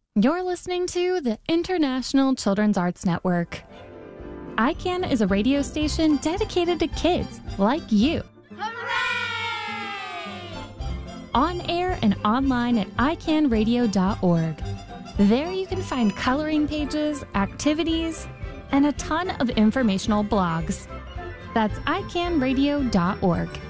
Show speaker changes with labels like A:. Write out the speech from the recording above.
A: You're listening to the International Children's Arts Network. ICANN is a radio station dedicated to kids like you.
B: Hooray!
A: On air and online at icanradio.org. There you can find coloring pages, activities, and a ton of informational blogs. That's icanradio.org.